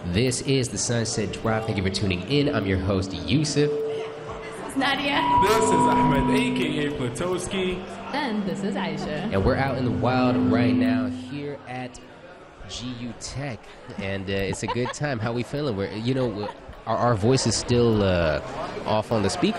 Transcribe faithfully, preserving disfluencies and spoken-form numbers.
This is the Sunset Drive. Thank you for tuning in. I'm your host, Yusuf. This is Nadia. This is Ahmed, a k a. Platowski. And this is Aisha. And we're out in the wild right now here at G U Tech. And uh, it's a good time. How we feeling? We're, you know, we're, our, our voice is still uh, off on the speaker.